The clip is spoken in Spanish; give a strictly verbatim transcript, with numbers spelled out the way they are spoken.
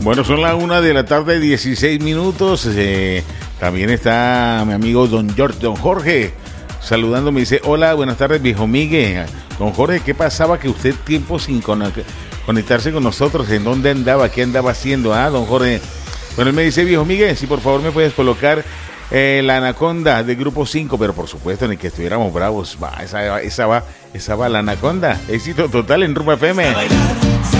Bueno, son las una de la tarde, dieciséis minutos. Eh, también está mi amigo don George, don Jorge, saludando. Me dice, hola, buenas tardes, viejo Miguel. Don Jorge, ¿qué pasaba que usted tiempo sin conectarse con nosotros? ¿En dónde andaba? ¿Qué andaba haciendo? Ah, don Jorge. Bueno, él me dice, viejo Miguel, si por favor me puedes colocar eh, la Anaconda de Grupo cinco, pero por supuesto ni que estuviéramos bravos. Va, esa, esa va, esa va la Anaconda. Éxito total en Rumba F M.